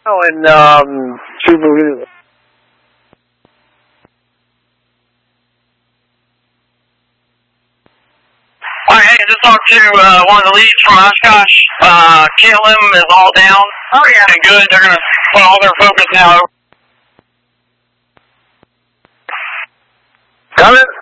and Subaru. Alright, hey, just talked to one of the leads from Oshkosh. KLM is all down. Oh, yeah. And good. They're going to put all their focus now. Coming.